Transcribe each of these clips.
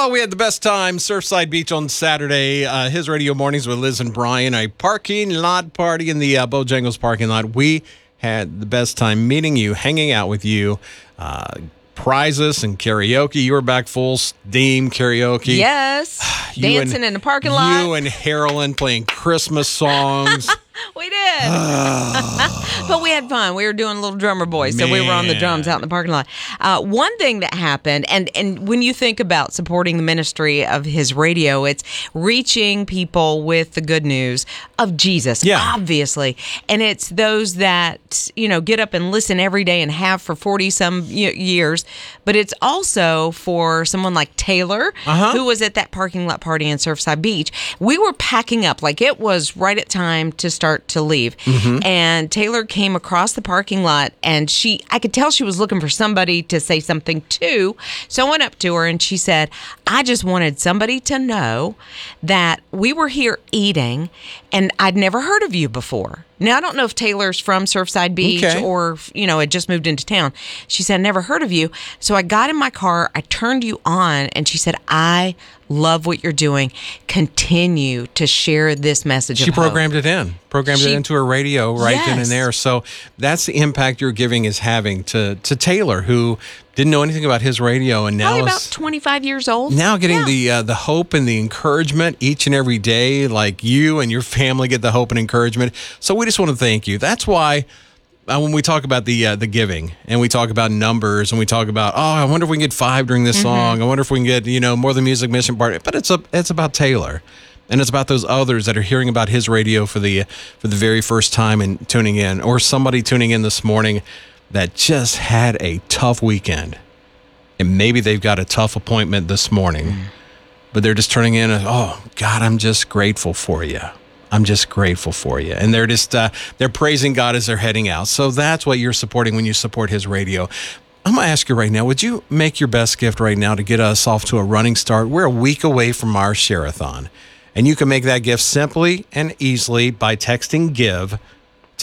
Well, we had the best time, Surfside Beach on Saturday. His Radio Mornings with Liz and Brian, a parking lot party in the Bojangles parking lot. We had the best time meeting you, hanging out with you, prizes and karaoke. You were back full steam karaoke. Yes. Dancing in the parking lot. You and Harlan playing Christmas songs. We did. But we had fun. We were doing little drummer boys, so we were on the drums out in the parking lot. One thing that happened, and when you think about supporting the ministry of His Radio, it's reaching people with the good news of Jesus, obviously. And it's those that, get up and listen every day and have for 40-some years. But it's also for someone like Taylor, who was at that parking lot party in Surfside Beach. We were packing up, like it was right at time to start to leave. And Taylor came across the parking lot, and I could tell she was looking for somebody to say something to. So I went up to her and she said, I just wanted somebody to know that we were here eating and I'd never heard of you before. Now, I don't know if Taylor's from Surfside Beach or, had just moved into town. She said, never heard of you. So I got in my car, I turned you on, and she said, I love what you're doing. Continue to share this message of hope. She programmed it into her radio then and there. So that's the impact your giving is having to Taylor, who didn't know anything about His Radio, and now probably about 25 years old. Now getting the hope and the encouragement each and every day, like you and your family get the hope and encouragement. So we just want to thank you. That's why when we talk about the giving, and we talk about numbers, and we talk about, I wonder if we can get 5 during this song. I wonder if we can get more than Music Mission Part. But it's about Taylor. And it's about those others that are hearing about His Radio for the very first time and tuning in, or somebody tuning in this morning that just had a tough weekend, and maybe they've got a tough appointment this morning, but they're just turning in and, God, I'm just grateful for you. I'm just grateful for you. And they're just, they're praising God as they're heading out. So that's what you're supporting when you support His Radio. I'm going to ask you right now, would you make your best gift right now to get us off to a running start? We're a week away from our Share-a-thon, and you can make that gift simply and easily by texting GIVE to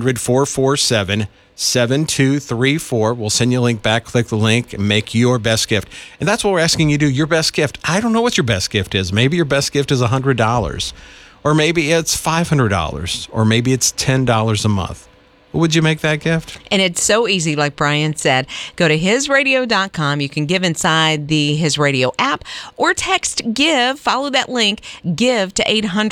800-447-7234. We'll send you a link back. Click the link and make your best gift. And that's what we're asking you to do, your best gift. I don't know what your best gift is. Maybe your best gift is $100, or maybe it's $500, or maybe it's $10 a month. Would you make that gift? And it's so easy, like Brian said. Go to hisradio.com. You can give inside the His Radio app, or text GIVE, follow that link, GIVE to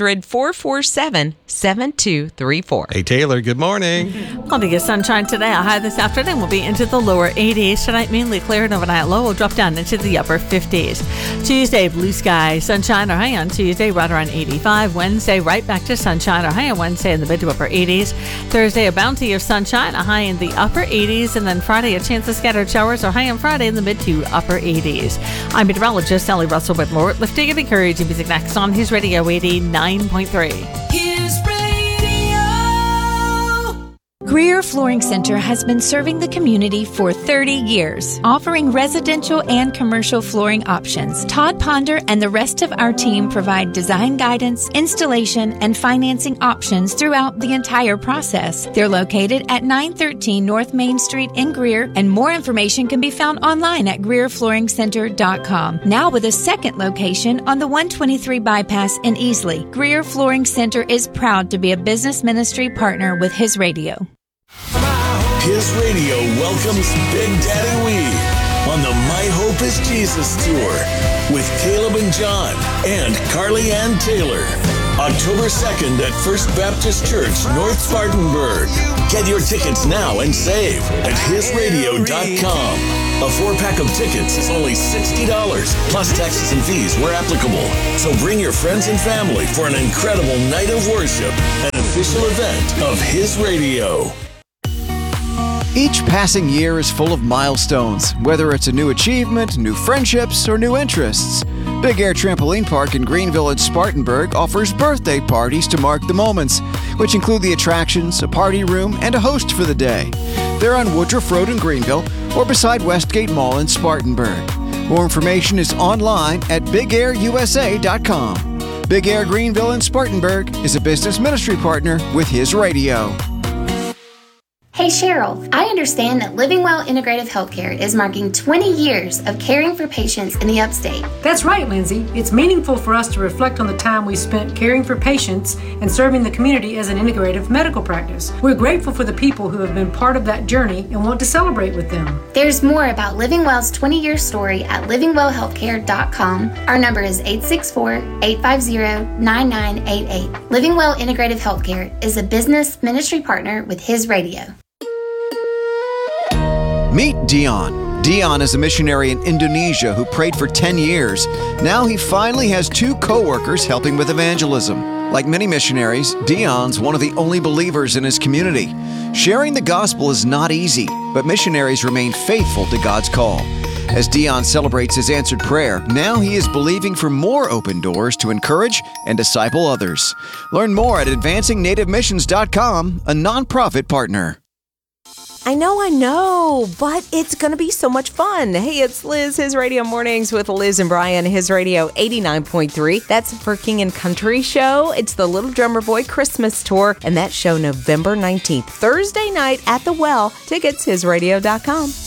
800-447-7234. Hey, Taylor, good morning. Plenty of sunshine today. A high this afternoon will be into the lower 80s. Tonight, mainly clear, and overnight low will drop down into the upper 50s. Tuesday, blue sky, sunshine, or high on Tuesday, right around 85. Wednesday, right back to sunshine, or high on Wednesday in the mid to upper 80s. Thursday, a bounty of sunshine, a high in the upper 80s, and then Friday, a chance of scattered showers, or high on Friday in the mid to upper 80s. I'm meteorologist Sally Russell with more lifting and encouraging music next on His Radio 89.3. His Radio. Greer Flooring Center has been serving the community for 30 years, offering residential and commercial flooring options. Todd Ponder and the rest of our team provide design guidance, installation, and financing options throughout the entire process. They're located at 913 North Main Street in Greer, and more information can be found online at GreerFlooringCenter.com. Now with a second location on the 123 bypass in Easley, Greer Flooring Center is proud to be a business ministry partner with His Radio. His Radio welcomes Big Daddy Weed on the My Hope is Jesus tour with Caleb and John and Carly Ann Taylor. October 2nd at First Baptist Church, North Spartanburg. Get your tickets now and save at hisradio.com. A 4-pack of tickets is only $60, plus taxes and fees where applicable. So bring your friends and family for an incredible night of worship, an official event of His Radio. Each passing year is full of milestones, whether it's a new achievement, new friendships, or new interests. Big Air Trampoline Park in Greenville and Spartanburg offers birthday parties to mark the moments, which include the attractions, a party room, and a host for the day. They're on Woodruff Road in Greenville or beside Westgate Mall in Spartanburg. More information is online at BigAirUSA.com. Big Air Greenville and Spartanburg is a business ministry partner with His Radio. Hey Cheryl, I understand that Living Well Integrative Healthcare is marking 20 years of caring for patients in the upstate. That's right, Lindsay. It's meaningful for us to reflect on the time we spent caring for patients and serving the community as an integrative medical practice. We're grateful for the people who have been part of that journey and want to celebrate with them. There's more about Living Well's 20-year story at livingwellhealthcare.com. Our number is 864-850-9988. Living Well Integrative Healthcare is a business ministry partner with His Radio. Meet Dion. Dion is a missionary in Indonesia who prayed for 10 years. Now he finally has 2 co-workers helping with evangelism. Like many missionaries, Dion's one of the only believers in his community. Sharing the gospel is not easy, but missionaries remain faithful to God's call. As Dion celebrates his answered prayer, now he is believing for more open doors to encourage and disciple others. Learn more at advancingNativeMissions.com, a nonprofit partner. I know, but it's going to be so much fun. Hey, it's Liz, His Radio Mornings with Liz and Brian, His Radio 89.3. That's for King and Country Show. It's the Little Drummer Boy Christmas Tour, and that show November 19th, Thursday night at the Well. Tickets, hisradio.com.